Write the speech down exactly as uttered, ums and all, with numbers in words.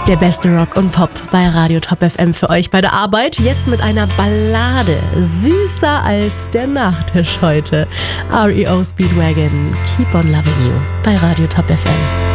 Der beste Rock und Pop bei Radio Top F M für euch bei der Arbeit. Jetzt mit einer Ballade. Süßer als der Nachtisch heute. R E O Speedwagon, Keep on Loving You bei Radio Top F M.